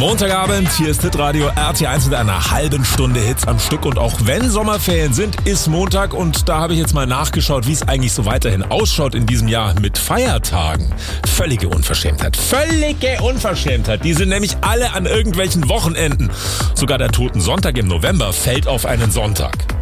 Montagabend, hier ist Hitradio RT1 mit einer halben Stunde Hits am Stück. Und auch wenn Sommerferien sind, ist Montag. Und da habe ich jetzt mal nachgeschaut, wie es eigentlich so weiterhin ausschaut in diesem Jahr mit Feiertagen. Völlige Unverschämtheit. Völlige Unverschämtheit. Die sind nämlich alle an irgendwelchen Wochenenden. Sogar der Totensonntag im November fällt auf einen Sonntag.